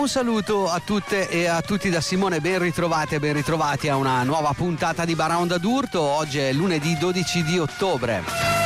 Un saluto a tutte e a tutti da Simone, ben ritrovate e ben ritrovati a una nuova puntata di Baraonda d'Urto. Oggi è lunedì 12 di ottobre.